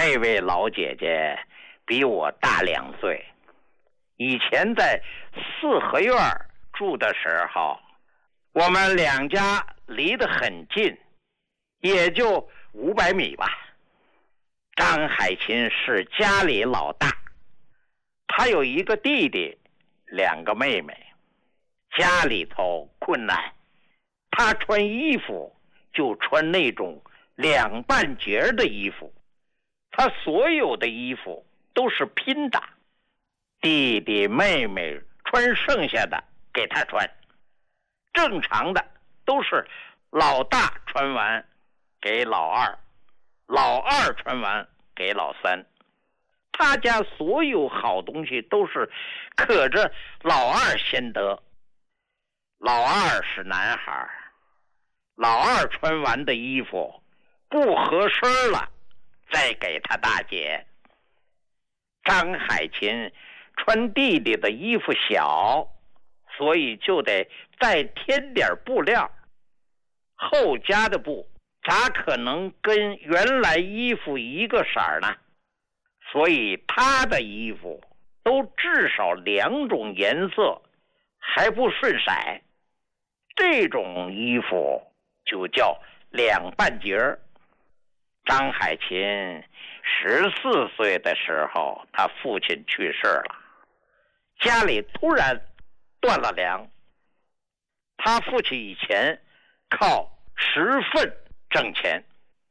这位老姐姐比我大2岁，以前在四合院住的时候，我们两家离得很近，也就500米吧。张海琴是家里老大，他有一个弟弟，2个妹妹。家里头困难，他穿衣服就穿那种2半截的衣服，他所有的衣服都是拼的，弟弟妹妹穿剩下的给他穿，正常的都是老大穿完给老二，老二穿完给老三。他家所有好东西都是可着老二先得，老二是男孩，老二穿完的衣服不合身了再给他大姐。张海琴穿弟弟的衣服小，所以就得再添点布料，后加的布咋可能跟原来衣服一个色儿呢？所以他的衣服都至少2种颜色，还不顺色，这种衣服就叫2半截。张海琴14岁的时候，他父亲去世了，家里突然断了粮。他父亲以前靠10份挣钱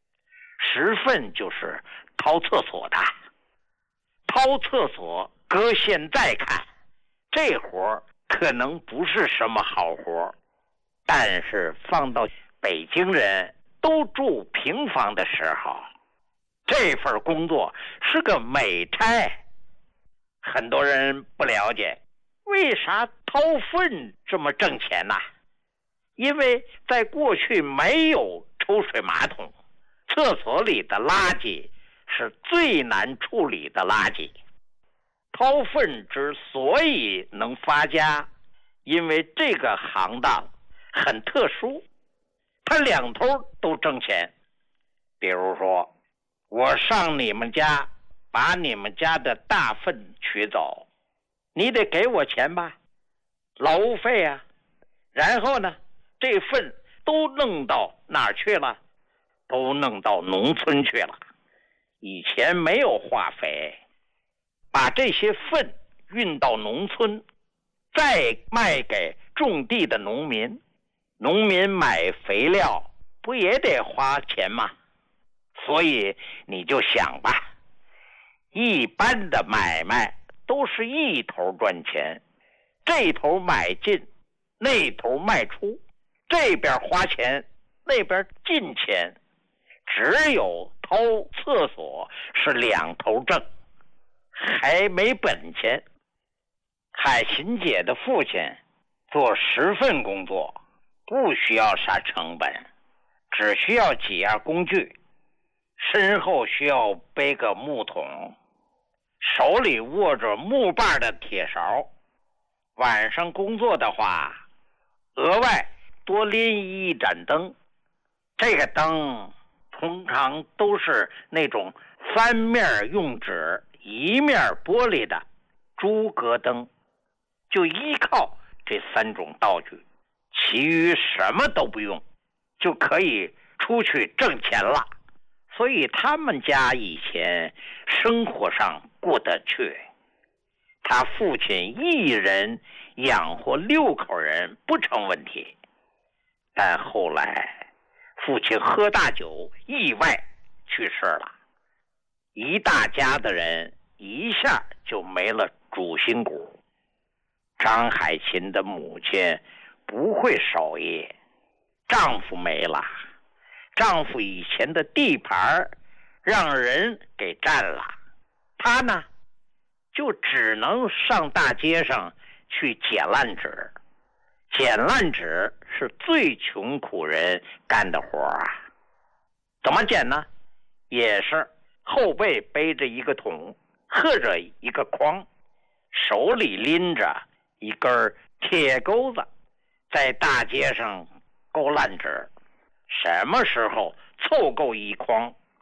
，10份就是掏厕所的。掏厕所搁现在看，这活可能不是什么好活，但是放到北京人都住平房的时候，这份工作是个美差。很多人不了解为啥掏粪这么挣钱呢？因为在过去没有抽水马桶，厕所里的垃圾是最难处理的垃圾。掏粪之所以能发家，因为这个行当很特殊，它2头都挣钱。比如说，我上你们家把你们家的大粪取走，你得给我钱吧，劳务费啊。然后呢，这粪都弄到哪儿去了？都弄到农村去了。以前没有化肥，把这些粪运到农村，再卖给种地的农民。农民买肥料不也得花钱吗？所以你就想吧，一般的买卖都是一头赚钱，这头买进，那头卖出，这边花钱，那边进钱。只有掏厕所是2头挣，还没本钱。海琴姐的父亲做10份工作，不需要啥成本，只需要几样工具，身后需要背个木桶，手里握着木把的铁勺。晚上工作的话，额外多拎一盏灯，这个灯通常都是那种3面用纸1面玻璃的诸葛灯，就依靠这3种道具，其余什么都不用，就可以出去挣钱了。所以他们家以前生活上过得去，他父亲一人养活6口人不成问题。但后来父亲喝大酒意外去世了，一大家的人一下就没了主心骨。张海琴的母亲不会手艺，丈夫没了，丈夫以前的地盘让人给占了，她呢就只能上大街上去捡烂纸。捡烂纸是最穷苦人干的活啊。怎么捡呢？也是后背背着一个桶，喝着一个筐，手里拎着一根铁钩子，在大街上勾烂纸。什么时候凑够一筐，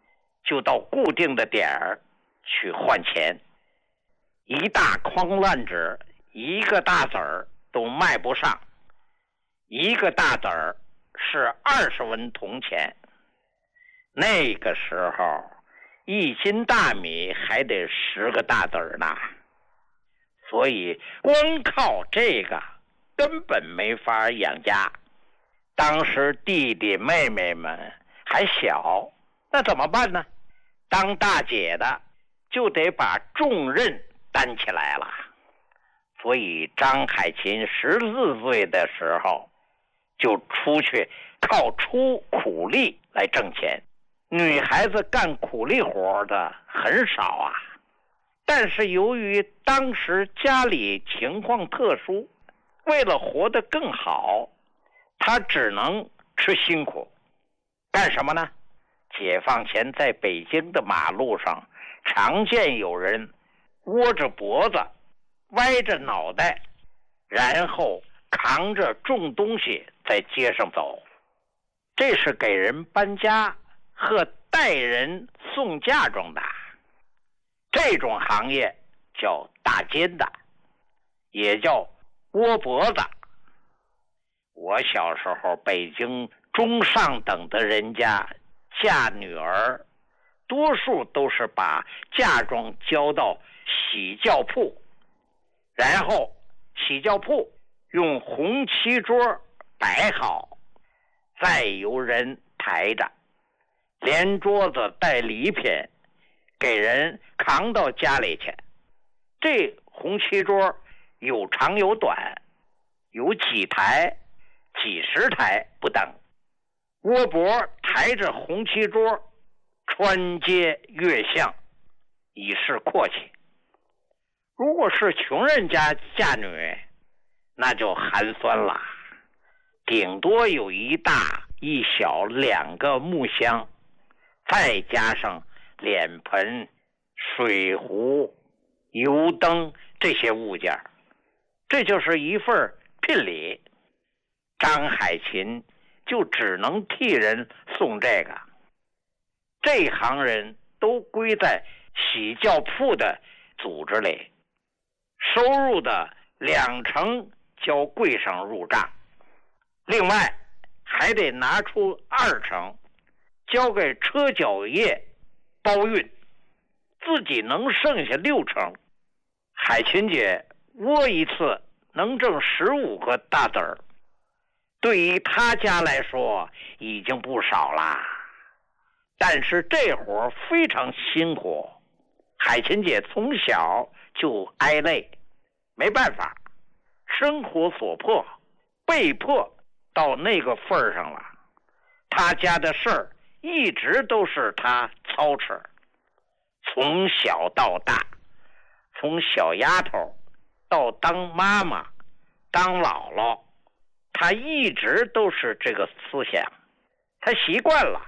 就到固定的点儿去换钱。一大筐烂纸，一个大子儿都卖不上，一个大子儿是20文铜钱。那个时候1斤大米还得10个大子儿呢，所以光靠这个根本没法养家。当时弟弟妹妹们还小，那怎么办呢？当大姐的就得把重任担起来了。所以张海琴14岁的时候就出去靠出苦力来挣钱。女孩子干苦力活的很少啊，但是由于当时家里情况特殊，为了活得更好，她只能吃辛苦。干什么呢？解放前在北京的马路上常见有人窝着脖子歪着脑袋，然后扛着重东西在街上走，这是给人搬家和带人送嫁妆的。这种行业叫大肩的，也叫窝脖子。我小时候北京中上等的人家嫁女儿，多数都是把嫁妆交到洗轿铺，然后洗轿铺用红漆桌摆好，再由人抬着，连桌子带礼品给人扛到家里去。这红漆桌有长有短，有几台几十台不等。窝脖抬着红漆桌穿街越巷，以示阔气。如果是穷人家嫁女，那就寒酸了，顶多有一大一小2个木箱，再加上脸盆、水壶、油灯这些物件，这就是一份聘礼。张海琴就只能替人送这个。这行人都归在洗轿铺的组织里，收入的2成交柜上入账，另外还得拿出2成交给车脚业包运，自己能剩下6成。海琴姐窝一次能挣15个大子儿，对于他家来说已经不少啦。但是这活非常辛苦，海琴姐从小就挨累，没办法，生活所迫，被迫到那个份儿上了。他家的事儿一直都是他操持，从小到大，从小丫头到当妈妈当姥姥，他一直都是这个思想，他习惯了。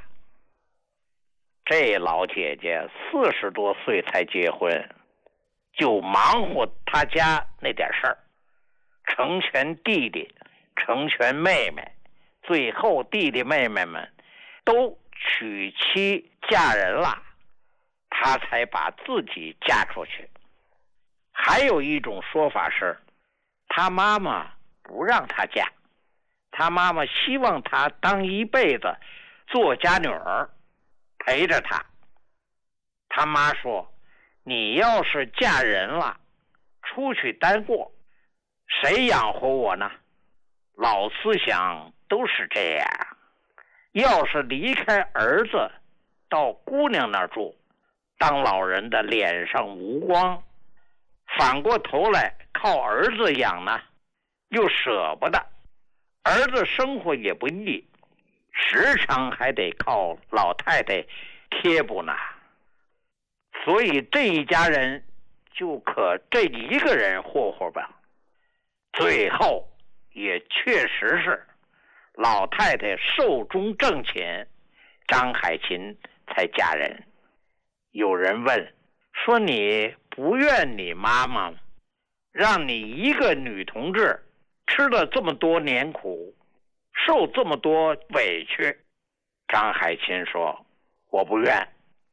这老姐姐40多岁才结婚，就忙活他家那点事儿，成全弟弟，成全妹妹，最后弟弟妹妹们都娶妻嫁人了，她才把自己嫁出去。还有一种说法是，她妈妈不让她嫁，她妈妈希望她当一辈子做家女儿，陪着她。她妈说，你要是嫁人了，出去单过，谁养活我呢？老思想都是这样，要是离开儿子到姑娘那儿住，当老人的脸上无光，反过头来靠儿子养呢，又舍不得，儿子生活也不易，时常还得靠老太太贴补呢。所以这一家人就可这一个人霍霍吧。最后也确实是老太太寿终正寝，张海琴才嫁人。有人问说，你不怨你妈妈让你一个女同志吃了这么多年苦，受这么多委屈？张海琴说，我不怨，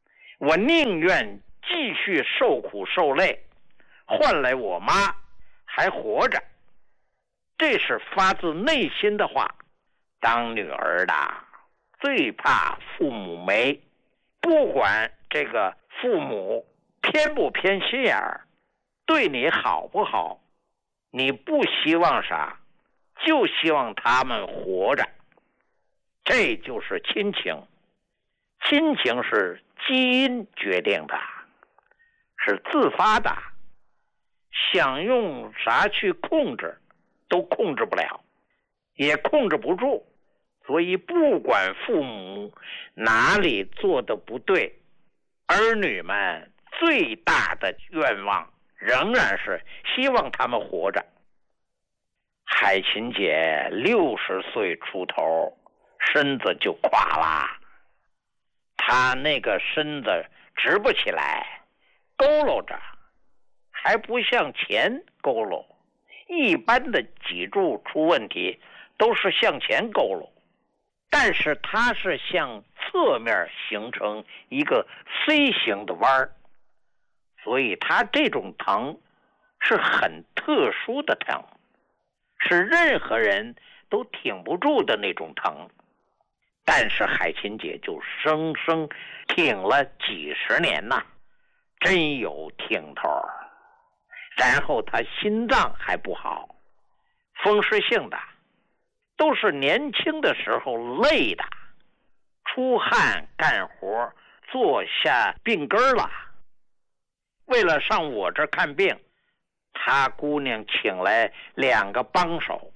我宁愿继续受苦受累，换来我妈还活着。这是发自内心的话。当女儿的最怕父母没，不管这个父母偏不偏心眼儿，对你好不好，你不希望啥，就希望他们活着。这就是亲情。亲情是基因决定的，是自发的，想用啥去控制都控制不了，也控制不住。所以不管父母哪里做的不对，儿女们最大的愿望仍然是希望他们活着。海琴姐60岁出头，身子就垮了，她那个身子直不起来，佝偻着，还不向前佝偻。一般的脊柱出问题都是向前佝偻，但是它是向侧面形成一个 C 型的弯，所以它这种疼是很特殊的疼，是任何人都挺不住的那种疼。但是海琴姐就生生挺了几十年呐，真有挺头。然后她心脏还不好，风湿性的，都是年轻的时候累的，出汗干活坐下病根了。为了上我这看病，她姑娘请来2个帮手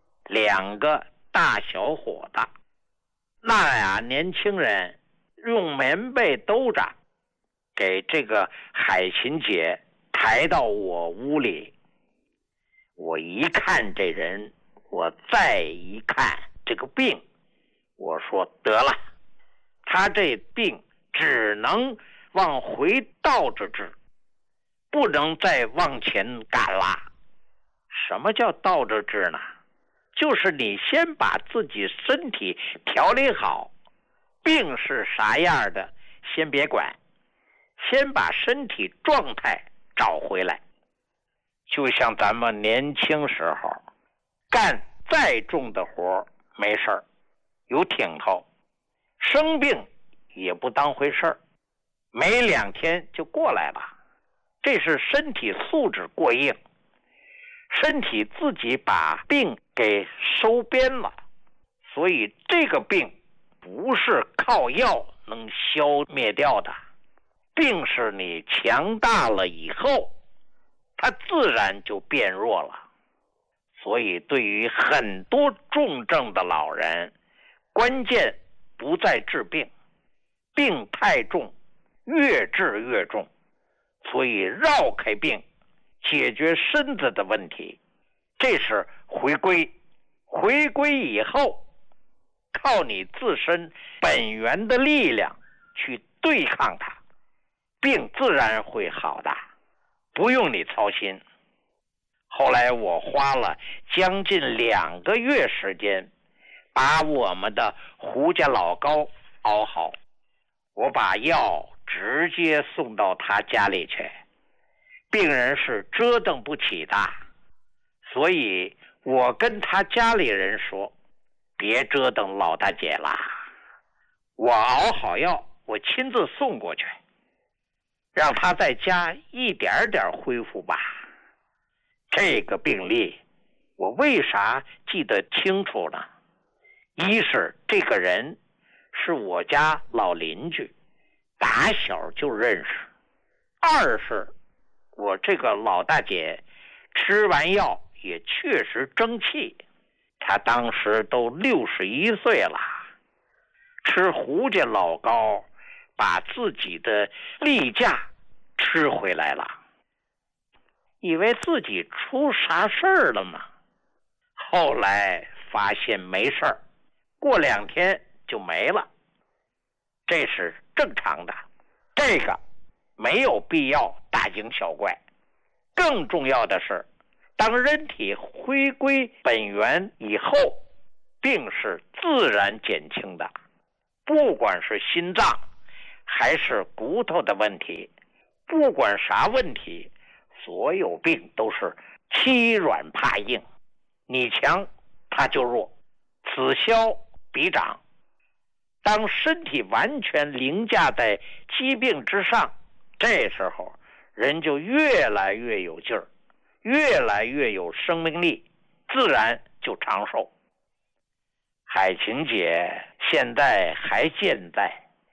，2个大小伙子。那俩年轻人用棉被兜着，给这个海琴姐抬到我屋里。我一看这人，我再一看这个病，我说得了，他这病只能往回倒着治，不能再往前赶了。什么叫倒着治呢？就是你先把自己身体调理好，病是啥样的先别管，先把身体状态找回来。就像咱们年轻时候干再重的活没事儿，有挺头，生病也不当回事儿，没2天就过来了。这是身体素质过硬，身体自己把病给收编了。所以这个病不是靠药能消灭掉的，病是你强大了以后，它自然就变弱了。所以对于很多重症的老人，关键不在治病，病太重越治越重，所以绕开病，解决身子的问题，这是回归。回归以后，靠你自身本源的力量去对抗它，病自然会好的，不用你操心。后来我花了将近2个月时间，把我们的胡家老高熬好。我把药直接送到他家里去，病人是折腾不起的，所以我跟他家里人说，别折腾老大姐了，我熬好药，我亲自送过去，让他在家一点点恢复吧。这个病例我为啥记得清楚呢？一是这个人是我家老邻居，打小就认识；二是我这个老大姐吃完药也确实争气，她当时都61岁了，吃胡家老高把自己的例假吃回来了，以为自己出啥事儿了吗？后来发现没事儿，过2天就没了，这是正常的，这个没有必要大惊小怪。更重要的是，当人体回归本源以后，病是自然减轻的，不管是心脏还是骨头的问题。不管啥问题，所有病都是欺软怕硬，你强他就弱，此消彼长。当身体完全凌驾在疾病之上，这时候人就越来越有劲儿，越来越有生命力，自然就长寿。海晴姐现在还健在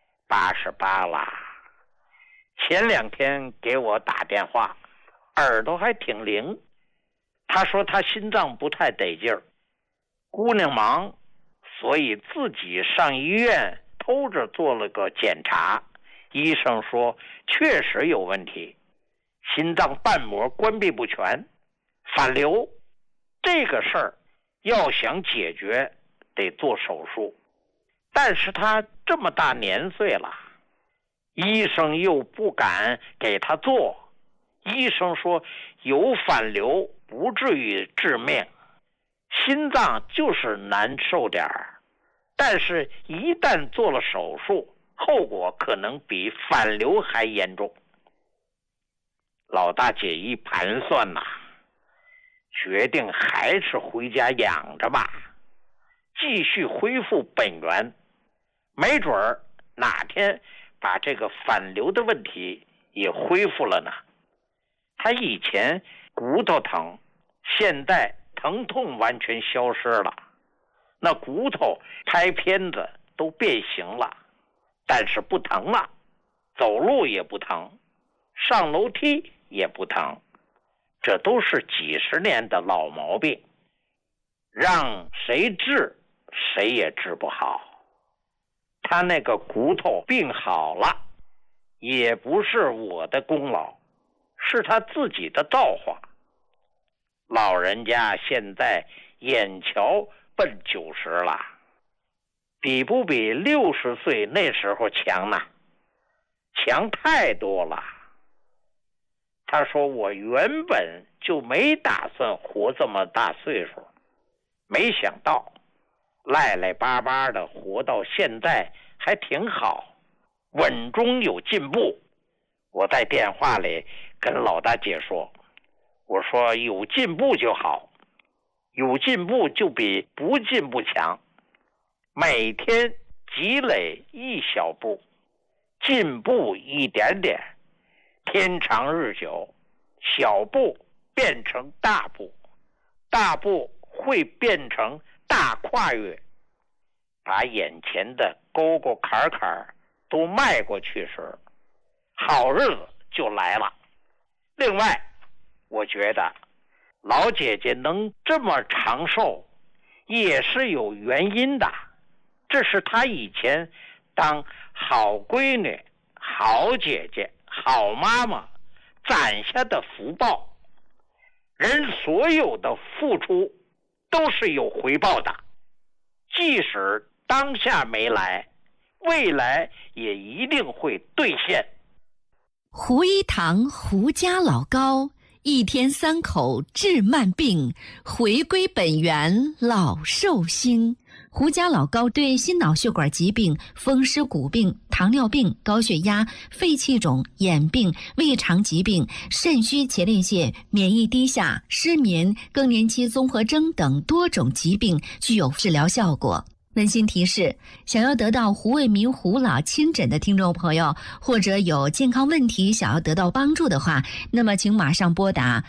，88啦。前2天给我打电话，耳朵还挺灵。她说她心脏不太得劲儿，姑娘忙，所以自己上医院偷着做了个检查，医生说确实有问题，心脏瓣膜关闭不全，反流。这个事儿要想解决得做手术，但是他这么大年岁了，医生又不敢给他做。医生说有反流不至于致命，心脏就是难受点儿，但是一旦做了手术，后果可能比反流还严重。老大姐一盘算呐，决定还是回家养着吧，继续恢复本源，没准儿哪天把这个反流的问题也恢复了呢。他以前骨头疼，现在疼痛完全消失了，那骨头拍片子都变形了，但是不疼了，走路也不疼，上楼梯也不疼，这都是几十年的老毛病，让谁治谁也治不好。他那个骨头病好了，也不是我的功劳，是他自己的造化。老人家现在眼瞧奔90了，比不比60岁那时候强呢？强太多了。他说我原本就没打算活这么大岁数，没想到赖赖巴巴的活到现在还挺好，稳中有进步。我在电话里跟老大姐说，我说有进步就好，有进步就比不进步强，每天积累一小步，进步一点点，天长日久，小步变成大步，大步会变成大跨越，把眼前的沟沟坎坎都迈过去时，好日子就来了。另外，我觉得老姐姐能这么长寿也是有原因的，这是她以前当好闺女、好姐姐、好妈妈攒下的福报。人所有的付出都是有回报的，即使当下没来，未来也一定会兑现。 胡一堂胡家老高，1天3口治慢病，回归本源老寿星。胡家老高对心脑血管疾病、风湿骨病、糖尿病、高血压、肺气肿、眼病、胃肠疾病、肾虚前列腺、免疫低下、失眠、更年期综合征等多种疾病具有治疗效果。温馨提示：想要得到胡卫民胡老亲诊的听众朋友，或者有健康问题想要得到帮助的话，那么请马上拨打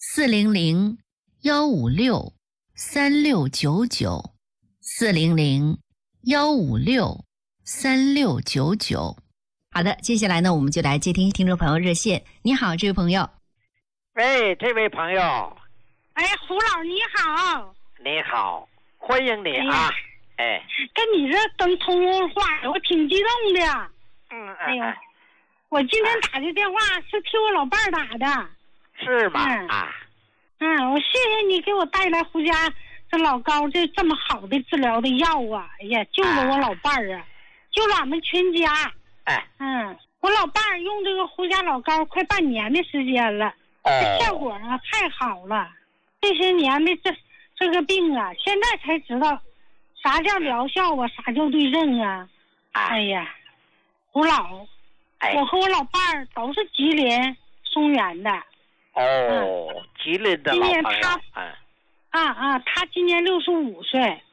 400-156-3699 400-156-3699。好的，接下来呢，我们就来接听听众朋友热线。你好，这位朋友。 喂，这位朋友。 哎，胡老你好。 你好，欢迎你啊。哎， 跟你这等通话，我挺激动的。哎呦，我今天打的电话是替我老伴儿打的。 是吗？ 我谢谢你给我带来胡家这老高这么好的治疗的药啊！哎呀，救了我老伴儿啊，救了俺们全家。我老伴儿用这个胡家老高快半年的时间了，这效果啊太好了。这些年的这个病啊，现在才知道啥叫疗效啊，啥叫对症啊！哎呀，胡老， 我和我老伴儿都是吉林松原的。 吉林的老朋友。 他今年65岁。